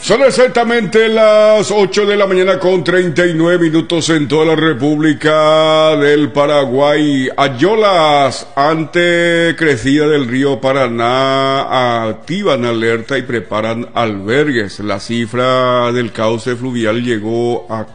Son exactamente las 8 de la mañana con 39 minutos en toda la República del Paraguay. Ayolas ante crecida del río Paraná activan alerta y preparan albergues. La cifra del cauce fluvial llegó a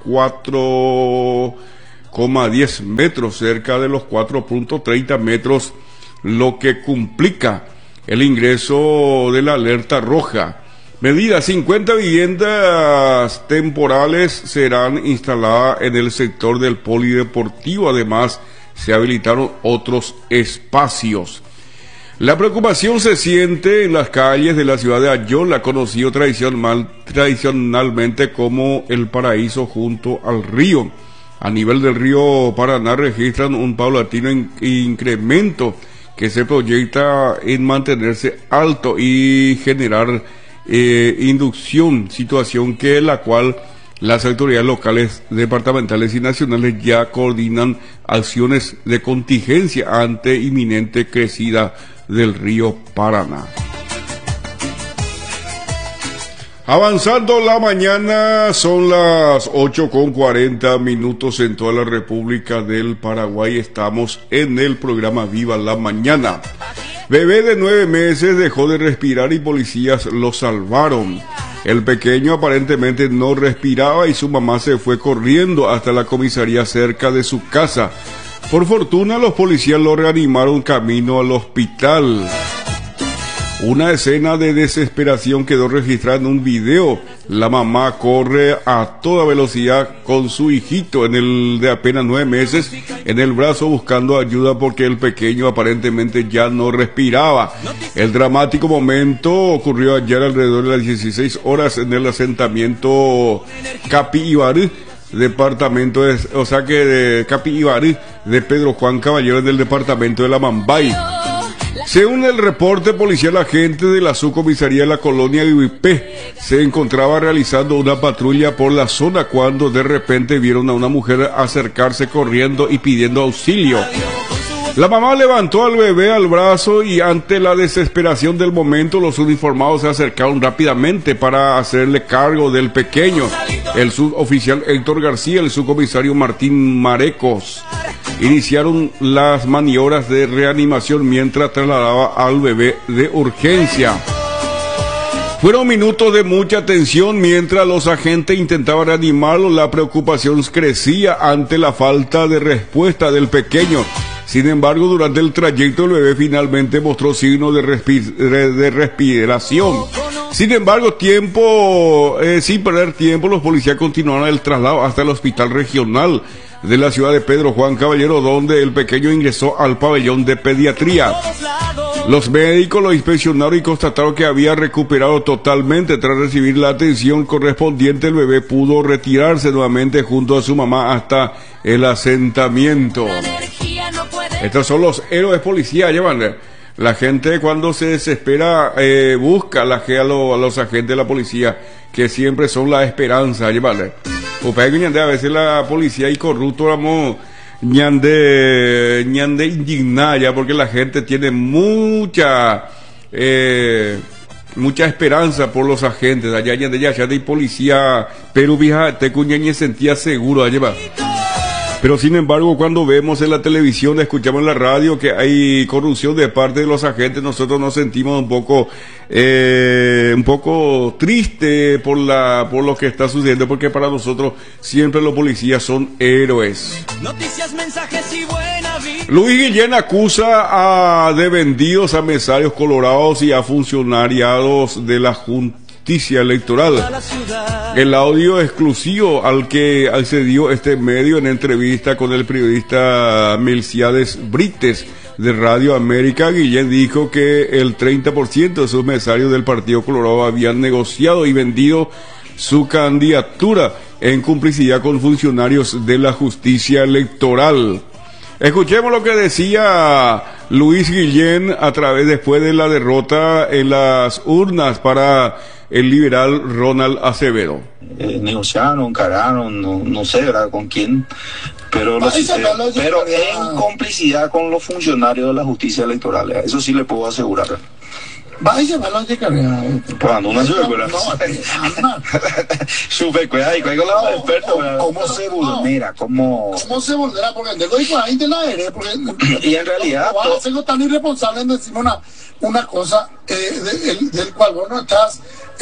4,10 metros, cerca de los 4,30 metros, lo que complica el ingreso de la alerta roja. Medidas: 50 viviendas temporales serán instaladas en el sector del polideportivo. Además, se habilitaron otros espacios. La preocupación se siente en las calles de la ciudad de Ayola, conocido tradicionalmente como el paraíso junto al río. A nivel del río Paraná registran un paulatino incremento que se proyecta en mantenerse alto y generar inducción, situación que la cual las autoridades locales, departamentales y nacionales ya coordinan acciones de contingencia ante inminente crecida del río Paraná. Avanzando la mañana, son las 8:40 minutos en toda la República del Paraguay. Estamos en el programa Viva la Mañana. Bebé de 9 meses dejó de respirar y policías lo salvaron. El pequeño aparentemente no respiraba y su mamá se fue corriendo hasta la comisaría cerca de su casa. Por fortuna, los policías lo reanimaron camino al hospital. Una escena de desesperación quedó registrada en un video. La mamá corre a toda velocidad con su hijito de apenas 9 meses en el brazo buscando ayuda porque el pequeño aparentemente ya no respiraba. El dramático momento ocurrió ayer alrededor de las 16 horas en el asentamiento Capiibarí, departamento de Capiibarí de Pedro Juan Caballero, en el departamento de La Mambay. Según el reporte policial, agente de la subcomisaría de la colonia Guipé se encontraba realizando una patrulla por la zona cuando de repente vieron a una mujer acercarse corriendo y pidiendo auxilio. La mamá levantó al bebé al brazo y ante la desesperación del momento los uniformados se acercaron rápidamente para hacerle cargo del pequeño. El suboficial Héctor García, el subcomisario Martín Marecos iniciaron las maniobras de reanimación mientras trasladaba al bebé de urgencia. Fueron minutos de mucha tensión mientras los agentes intentaban reanimarlo. La preocupación crecía ante la falta de respuesta del pequeño. Sin embargo, durante el trayecto el bebé finalmente mostró signos de respiración. Sin embargo, sin perder tiempo, los policías continuaron el traslado hasta el hospital regional de la ciudad de Pedro Juan Caballero, donde el pequeño ingresó al pabellón de pediatría. Los médicos lo inspeccionaron y constataron que había recuperado totalmente. Tras recibir la atención correspondiente, el bebé pudo retirarse nuevamente junto a su mamá hasta el asentamiento. Estos son los héroes policías, llevan. La gente cuando se desespera busca a los agentes de la policía, que siempre son la esperanza, llevan. A veces la policía y corrupto vamos ñande indignada, porque la gente tiene mucha esperanza por los agentes. Allá de policía, pero vieja te cuñañe sentía seguro allá. Pero sin embargo, cuando vemos en la televisión, escuchamos en la radio que hay corrupción de parte de los agentes, nosotros nos sentimos un poco triste por lo que está sucediendo, porque para nosotros siempre los policías son héroes. Noticias, mensajes y buena vida. Luis Guillén acusa de vendidos a empresarios colorados y a funcionarios de la Justicia Electoral. El audio exclusivo al que accedió este medio en entrevista con el periodista Melciades Brites de Radio América, Guillén dijo que el 30% de sus empresarios del Partido Colorado habían negociado y vendido su candidatura en complicidad con funcionarios de la Justicia Electoral. Escuchemos lo que decía Luis Guillén después de la derrota en las urnas para el liberal Ronald Acevedo. Negociaron, cararon, no sé, ¿verdad?, con quién, pero en complicidad con los funcionarios de la justicia electoral, eso sí le puedo asegurar. Va a llevarlo de carrera. Cuando una sube, ¿verdad? No, sube, cuidado, y cuidado con los expertos, ¿verdad? ¿Cómo se vulnera? ¿Cómo se vulnera? Porque el dedo ahí de la aire, porque y en realidad no vas a ser tan irresponsable en decir una cosa del cual vos no estás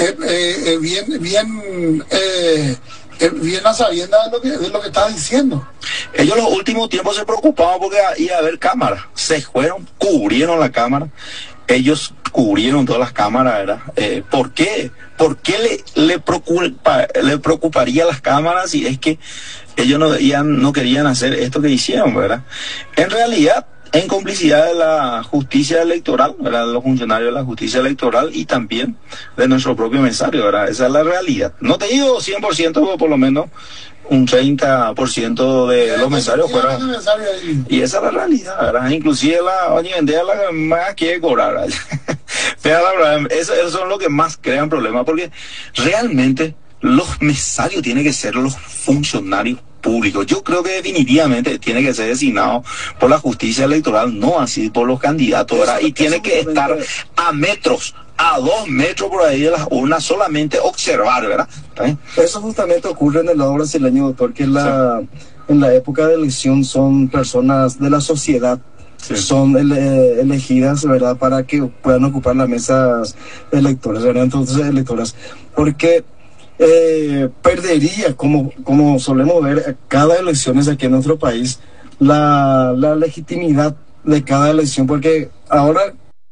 bien a sabiendas de lo que estás diciendo. Ellos los últimos tiempos se preocupaban porque iba a haber cámaras. Se fueron, cubrieron la cámara. Ellos cubrieron todas las cámaras, ¿verdad? ¿Por qué? ¿Por qué le preocuparía las cámaras si es que ellos no querían hacer esto que hicieron, ¿verdad? En realidad, en complicidad de la justicia electoral, ¿verdad? De los funcionarios de la justicia electoral y también de nuestro propio emisario, ¿verdad? Esa es la realidad. No te digo 100%, pero por lo menos un 30% de los mensajes fueron. Y esa es la realidad, ¿verdad? Inclusive la Oñivendea la que más quiere cobrar, ¿verdad? Pero la verdad, esos son los que más crean problemas, porque realmente los mesarios tienen que ser los funcionarios públicos. Yo creo que definitivamente tiene que ser designado por la justicia electoral, no así por los candidatos, ¿verdad? Y tiene que estar a 2 metros por ahí de las urnas, solamente observar, ¿verdad? Eso justamente ocurre en el lado brasileño, doctor, que en la época de elección son personas de la sociedad, sí, son elegidas, ¿verdad?, para que puedan ocupar las mesas electorales, ¿verdad? Entonces, electoras, porque perdería, como solemos ver cada elecciones aquí en nuestro país, la legitimidad de cada elección, porque ahora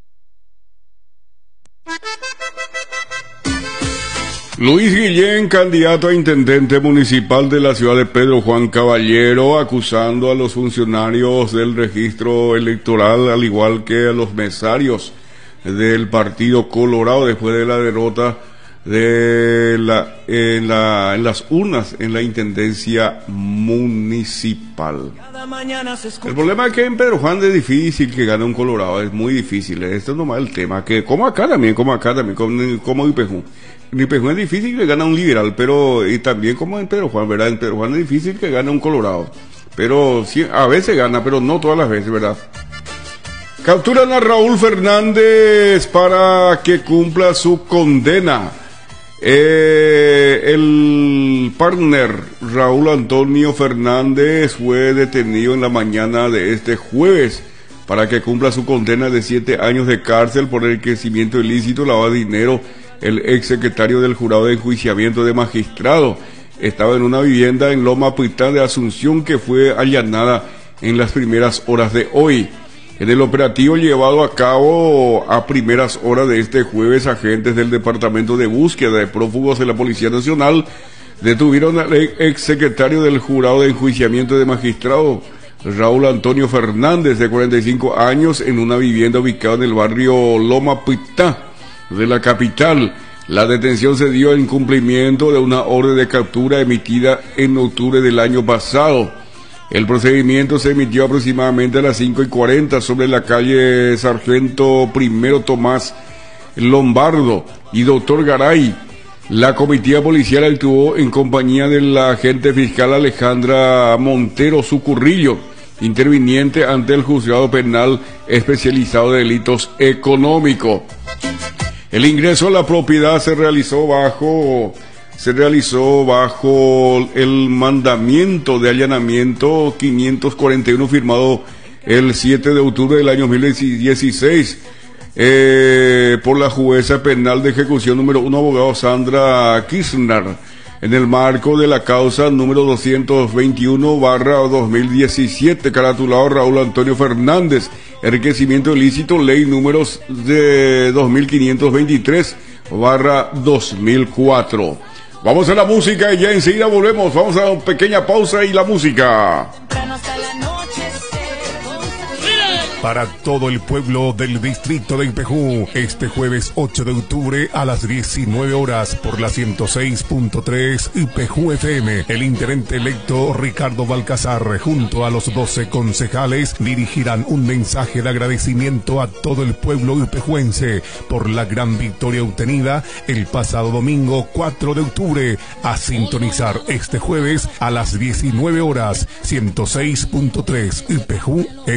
Luis Guillén, candidato a intendente municipal de la ciudad de Pedro Juan Caballero, acusando a los funcionarios del registro electoral, al igual que a los mesarios del Partido Colorado, después de la derrota en las urnas en la intendencia municipal. El problema es que en Pedro Juan es difícil que gane un Colorado, es muy difícil. Este es nomás el tema, que como acá también, como IPJ. En IPJ es difícil que gane un liberal, pero y también como en Pedro Juan, ¿verdad? En Pedro Juan es difícil que gane un Colorado, pero sí, a veces gana, pero no todas las veces, ¿verdad? Capturan a Raúl Fernández para que cumpla su condena. El partner Raúl Antonio Fernández fue detenido en la mañana de este jueves para que cumpla su condena de 7 años de cárcel por enriquecimiento ilícito, lavado de dinero. El ex secretario del Jurado de Enjuiciamiento de Magistrado estaba en una vivienda en Loma Puitá de Asunción que fue allanada en las primeras horas de hoy. En el operativo llevado a cabo a primeras horas de este jueves, agentes del Departamento de Búsqueda de Prófugos de la Policía Nacional detuvieron al ex secretario del Jurado de Enjuiciamiento de Magistrado, Raúl Antonio Fernández, de 45 años, en una vivienda ubicada en el barrio Loma Puitá de la capital. La detención se dio en cumplimiento de una orden de captura emitida en octubre del año pasado. El procedimiento se emitió aproximadamente a las 5:40 sobre la calle Sargento I Tomás Lombardo y Doctor Garay. La comitiva policial actuó en compañía de la agente fiscal Alejandra Montero Sucurrillo, interviniente ante el juzgado penal especializado de delitos económicos. El ingreso a la propiedad se realizó bajo el mandamiento de allanamiento 541 firmado el 7 de octubre del año 2016 por la jueza penal de ejecución número 1, abogado Sandra Kirchner, en el marco de la causa número 221/2017, caratulado Raúl Antonio Fernández, enriquecimiento ilícito, ley números de 2523/2004. Vamos a la música y ya enseguida volvemos. Vamos a una pequeña pausa y la música. Para todo el pueblo del distrito de Ipejú, este jueves 8 de octubre a las 19 horas por la 106.3 Ipejú FM, el intendente electo Ricardo Balcazar junto a los 12 concejales dirigirán un mensaje de agradecimiento a todo el pueblo ipejuense por la gran victoria obtenida el pasado domingo 4 de octubre. A sintonizar este jueves a las 19 horas 106.3 Ipejú